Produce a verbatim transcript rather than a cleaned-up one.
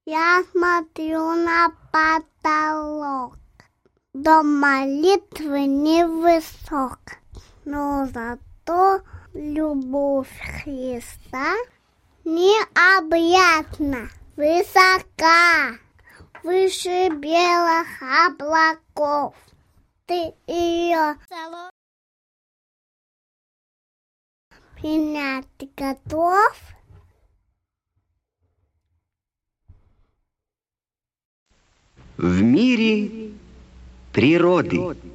Я смотрю на потолок. Дом молитвы невысок, но зато любовь Христа необъятна, высока, выше белых облаков. Ты ее целуешь. Принять ты готов? В мире природы.